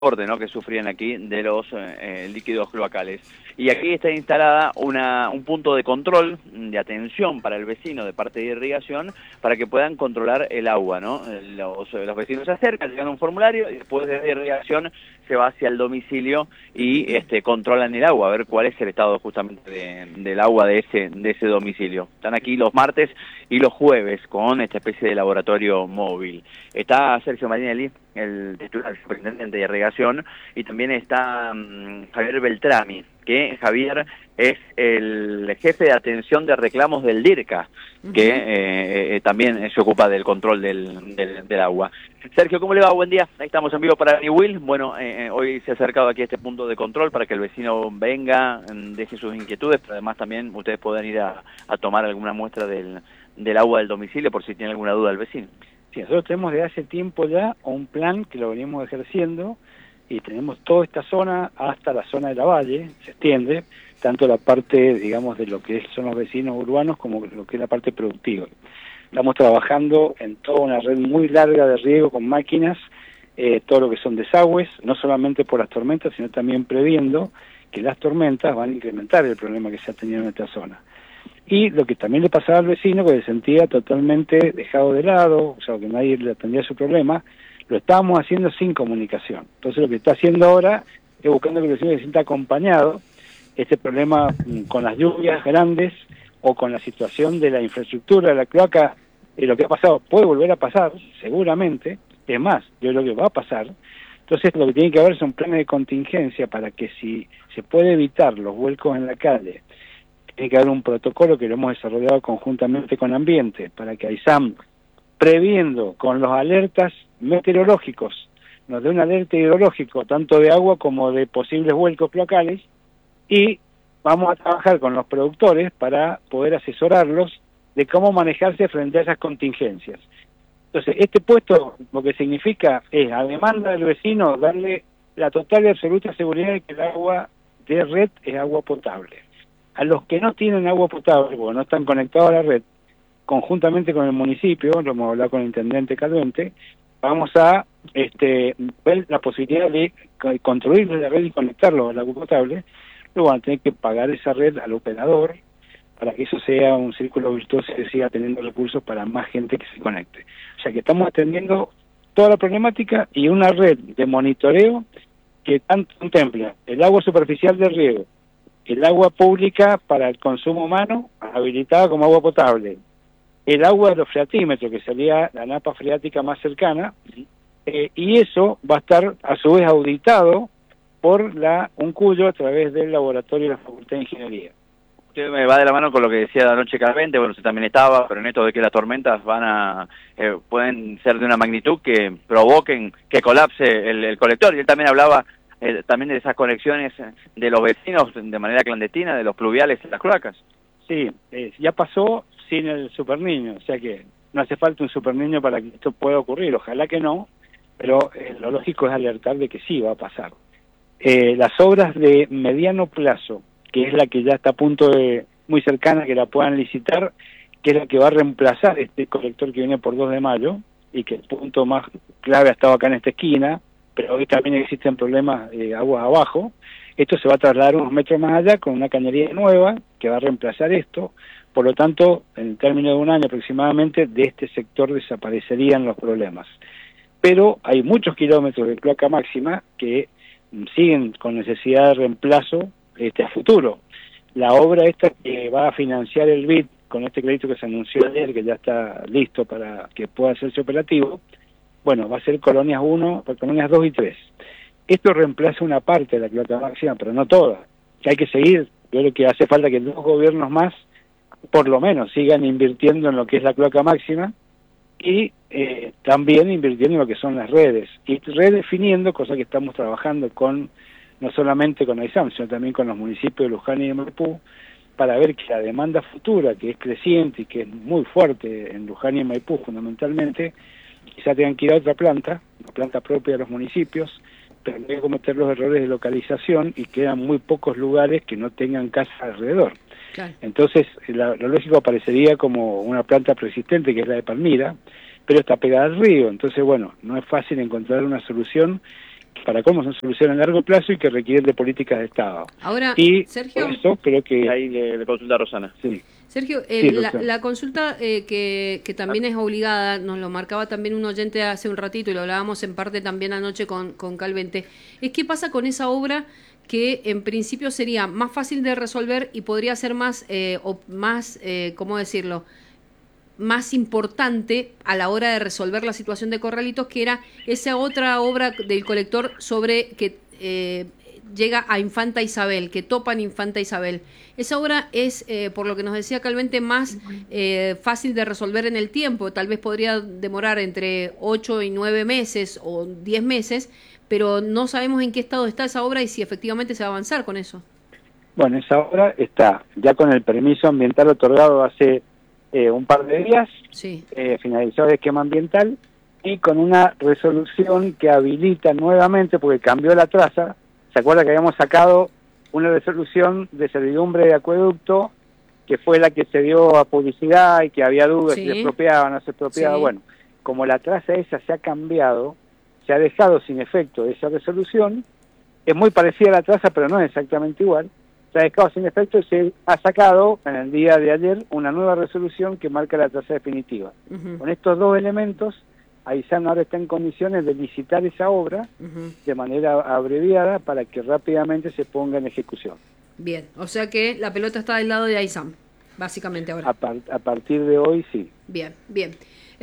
¿no?, que sufrían aquí de los líquidos cloacales. Y aquí está instalada un punto de control, de atención para el vecino de parte de irrigación, para que puedan controlar el agua, ¿no? Los vecinos se acercan, llegan a un formulario y después de irrigación se va hacia el domicilio y controlan el agua, a ver cuál es el estado justamente del agua de ese domicilio. Están aquí los martes y los jueves con esta especie de laboratorio móvil. Está Sergio Marinelli, el titular superintendente de irrigación, y también está Javier Beltrami, que Javier es el jefe de atención de reclamos del DIRCA, que también se ocupa del control del agua. Sergio, ¿cómo le va? Buen día. Ahí estamos en vivo para Will. Bueno, hoy se ha acercado aquí a este punto de control para que el vecino venga, deje sus inquietudes, pero además también ustedes puedan ir a tomar alguna muestra del agua del domicilio por si tiene alguna duda el vecino. Sí, nosotros tenemos desde hace tiempo ya un plan que lo venimos ejerciendo y tenemos toda esta zona hasta la zona de la Valle, se extiende, tanto la parte, digamos, de lo que son los vecinos urbanos como lo que es la parte productiva. Estamos trabajando en toda una red muy larga de riego con máquinas, todo lo que son desagües, no solamente por las tormentas, sino también previendo que las tormentas van a incrementar el problema que se ha tenido en esta zona. Y lo que también le pasaba al vecino, que se sentía totalmente dejado de lado, o sea, que nadie le atendía su problema, lo estábamos haciendo sin comunicación. Entonces lo que está haciendo ahora es buscando que el vecino se sienta acompañado. Este problema con las lluvias grandes o con la situación de la infraestructura de la cloaca, lo que ha pasado puede volver a pasar, seguramente, es más, yo creo que va a pasar. Entonces lo que tiene que haber son planes de contingencia para que si se puede evitar los vuelcos en la calle, tiene que haber un protocolo que lo hemos desarrollado conjuntamente con Ambiente, para que AISAM, previendo con los alertas meteorológicos, nos dé un alerta hidrológico, tanto de agua como de posibles vuelcos cloacales, y vamos a trabajar con los productores para poder asesorarlos de cómo manejarse frente a esas contingencias. Entonces, este puesto lo que significa es, a demanda del vecino, darle la total y absoluta seguridad de que el agua de red es agua potable. A los que no tienen agua potable, porque no están conectados a la red, conjuntamente con el municipio, lo hemos hablado con el intendente Calvente, vamos a ver la posibilidad de construir la red y conectarlo al agua potable. Luego van a tener que pagar esa red al operador para que eso sea un círculo virtuoso y siga teniendo recursos para más gente que se conecte. O sea que estamos atendiendo toda la problemática y una red de monitoreo que tanto contempla el agua superficial de riego, el agua pública para el consumo humano, habilitada como agua potable, el agua de los freatímetros, que sería la napa freática más cercana, y eso va a estar a su vez auditado por un cuyo a través del laboratorio de la Facultad de Ingeniería. Usted me va de la mano con lo que decía la noche Calvente, bueno, usted también estaba, pero en esto de que las tormentas pueden ser de una magnitud que provoquen que colapse el colector, y él también hablaba también de esas conexiones de los vecinos de manera clandestina, de los pluviales en las cloacas. Sí, ya pasó sin el superniño, o sea que no hace falta un superniño para que esto pueda ocurrir, ojalá que no, pero lo lógico es alertar de que sí va a pasar. Las obras de mediano plazo, que es la que ya está a punto de, muy cercana, que la puedan licitar, que es la que va a reemplazar este colector que viene por 2 de mayo, y que el punto más clave ha estado acá en esta esquina, pero hoy también existen problemas de agua abajo. Esto se va a trasladar unos metros más allá con una cañería nueva que va a reemplazar esto. Por lo tanto, en el término de un año aproximadamente, de este sector desaparecerían los problemas. Pero hay muchos kilómetros de cloaca máxima que siguen con necesidad de reemplazo a futuro. La obra esta que va a financiar el BID con este crédito que se anunció ayer, que ya está listo para que pueda hacerse operativo, bueno, va a ser colonias 1, colonias 2 y 3. Esto reemplaza una parte de la cloaca máxima, pero no toda. Que hay que seguir. Yo creo que hace falta que 2 gobiernos más, por lo menos, sigan invirtiendo en lo que es la cloaca máxima y también invirtiendo en lo que son las redes. Y redefiniendo, cosa que estamos trabajando no solamente con AISAM, sino también con los municipios de Luján y de Maipú, para ver que la demanda futura, que es creciente y que es muy fuerte en Luján y en Maipú fundamentalmente, quizá tengan que ir a otra planta, una planta propia de los municipios, pero no hay que cometer los errores de localización y quedan muy pocos lugares que no tengan casa alrededor. Claro. Entonces, lo lógico aparecería como una planta preexistente, que es la de Palmira, pero está pegada al río. Entonces, bueno, no es fácil encontrar una solución para cómo son soluciones a largo plazo y que requieren de políticas de Estado. Ahora, Y Sergio, por eso creo que... Ahí le consulta a Rosana. Sí. Sergio, Sí, la consulta que también es obligada, nos lo marcaba también un oyente hace un ratito y lo hablábamos en parte también anoche con Calvente, es qué pasa con esa obra que en principio sería más fácil de resolver y podría ser más, ¿cómo decirlo?, más importante a la hora de resolver la situación de Corralitos, que era esa otra obra del colector sobre que llega a Infanta Isabel, que topan Infanta Isabel. Esa obra es, por lo que nos decía Calvente, más fácil de resolver en el tiempo. Tal vez podría demorar entre 8 y 9 meses o 10 meses, pero no sabemos en qué estado está esa obra y si efectivamente se va a avanzar con eso. Bueno, esa obra está ya con el permiso ambiental otorgado hace un par de días, sí. Finalizado el esquema ambiental, y con una resolución que habilita nuevamente, porque cambió la traza. ¿Se acuerda que habíamos sacado una resolución de servidumbre de acueducto, que fue la que se dio a publicidad y que había dudas si se expropiaba o no se expropiaba? Sí. Bueno, como la traza esa se ha cambiado, se ha dejado sin efecto esa resolución, es muy parecida a la traza, pero no es exactamente igual. Se ha dejado sin efecto y se ha sacado en el día de ayer una nueva resolución que marca la traza definitiva. Con estos dos elementos, AISAN ahora está en condiciones de licitar esa obra de manera abreviada para que rápidamente se ponga en ejecución. Bien, o sea que la pelota está del lado de AISAN, básicamente ahora. A partir de hoy, sí. Bien, bien.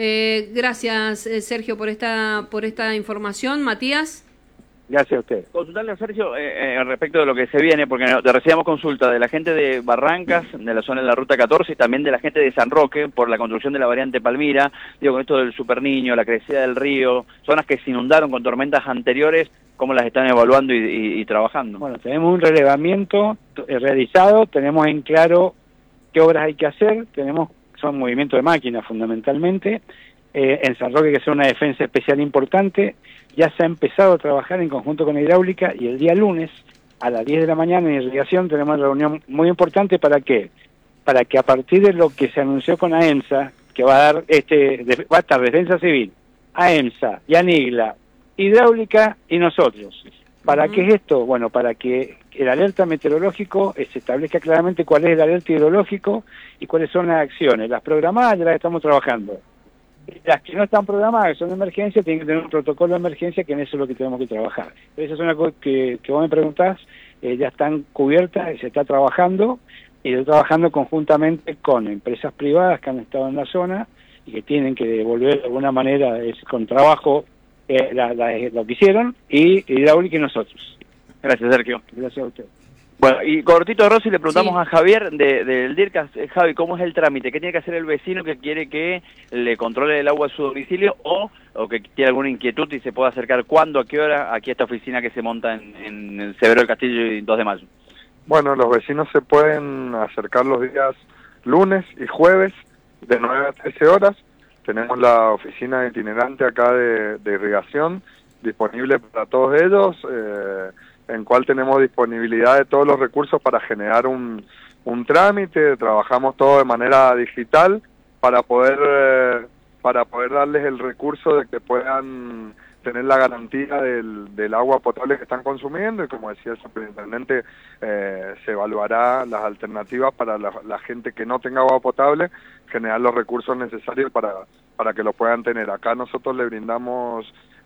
Gracias, Sergio, por esta información. Matías. Gracias a usted. Consultarle a Sergio respecto de lo que se viene, porque recibimos consulta de la gente de Barrancas, de la zona de la Ruta 14, y también de la gente de San Roque, por la construcción de la variante Palmira, digo, con esto del Super Niño, la crecida del río, zonas que se inundaron con tormentas anteriores, ¿cómo las están evaluando y trabajando? Bueno, tenemos un relevamiento realizado, tenemos en claro qué obras hay que hacer, son movimientos de máquinas fundamentalmente, en San Roque, que es una defensa especial importante, ya se ha empezado a trabajar en conjunto con hidráulica, y el día lunes a las 10 de la mañana en irrigación tenemos una reunión muy importante. ¿Para qué? Para que a partir de lo que se anunció con AEMSA, que va a dar va a estar Defensa Civil, AEMSA, Yanigla, hidráulica y nosotros. ¿Para qué es esto? Bueno, para que el alerta meteorológico se establezca claramente cuál es el alerta hidrológico y cuáles son las acciones. Las programadas ya las estamos trabajando. Las que no están programadas, que son de emergencia, tienen que tener un protocolo de emergencia, que en eso es lo que tenemos que trabajar. Esa es una cosa que vos me preguntás, ya están cubiertas y se está trabajando, y estoy trabajando conjuntamente con empresas privadas que han estado en la zona y que tienen que devolver de alguna manera con trabajo lo que hicieron, y hidráulica y nosotros. Gracias, Sergio. Gracias a usted. Bueno, y cortito, Rosy, le preguntamos a Javier del DIRCAS. Javi, ¿cómo es el trámite? ¿Qué tiene que hacer el vecino que quiere que le controle el agua a su domicilio o que tiene alguna inquietud y se pueda acercar cuándo, a qué hora, aquí a esta oficina que se monta en el Severo del Castillo y 2 de mayo? Bueno, los vecinos se pueden acercar los días lunes y jueves de 9 a 13 horas. Tenemos la oficina itinerante acá de irrigación disponible para todos ellos, en cual tenemos disponibilidad de todos los recursos para generar un trámite. Trabajamos todo de manera digital para poder darles el recurso de que puedan tener la garantía del agua potable que están consumiendo, y como decía el superintendente, se evaluará las alternativas para la gente que no tenga agua potable, generar los recursos necesarios para que lo puedan tener. Acá nosotros le brindamos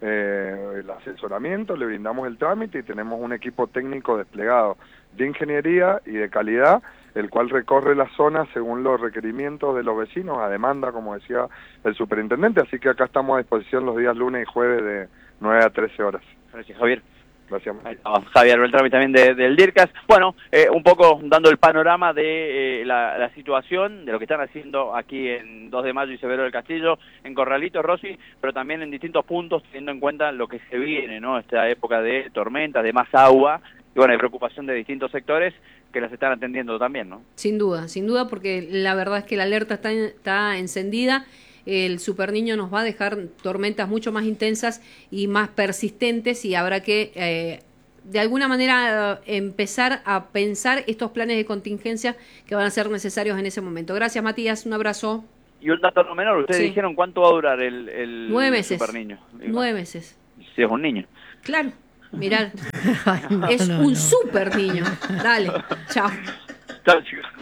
el asesoramiento, le brindamos el trámite y tenemos un equipo técnico desplegado de ingeniería y de calidad, el cual recorre la zona según los requerimientos de los vecinos, a demanda, como decía el superintendente. Así que acá estamos a disposición los días lunes y jueves de 9 a 13 horas. Gracias, Javier. Gracias. Javier Beltrami también del DIRCAS. Bueno, un poco dando el panorama de la situación, de lo que están haciendo aquí en 2 de mayo y Severo del Castillo, en Corralitos, Rosy, pero también en distintos puntos, teniendo en cuenta lo que se viene, ¿no? Esta época de tormentas, de más agua, y bueno, hay preocupación de distintos sectores que las están atendiendo también, ¿no? Sin duda, porque la verdad es que la alerta está encendida. El Super Niño nos va a dejar tormentas mucho más intensas y más persistentes, y habrá que de alguna manera empezar a pensar estos planes de contingencia que van a ser necesarios en ese momento. Gracias, Matías, un abrazo. Y un dato no menor, ustedes dijeron cuánto va a durar el 9 meses. Super Niño. 9 meses. Si es un niño. Claro. Mirá, Ay, no, es no, un no. súper niño. Dale, chao. Chao, chicos.